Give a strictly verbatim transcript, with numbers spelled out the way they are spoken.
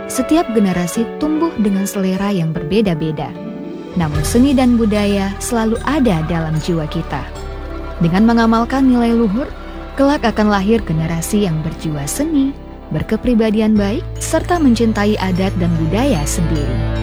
Setiap generasi tumbuh dengan selera yang berbeda-beda. Namun seni dan budaya selalu ada dalam jiwa kita. Dengan mengamalkan nilai luhur, kelak akan lahir generasi yang berjiwa seni, berkepribadian baik, serta mencintai adat dan budaya sendiri.